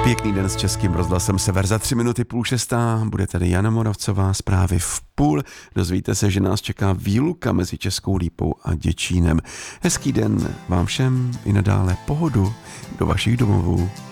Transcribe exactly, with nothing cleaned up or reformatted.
Pěkný den s Českým rozhlasem Sever. Za tři minuty půl šestá bude tady Jana Moravcová, zprávy v půl. Dozvíte se, že nás čeká výluka mezi Českou Lípou a Děčínem. Hezký den vám všem, i nadále pohodu do vašich domovů.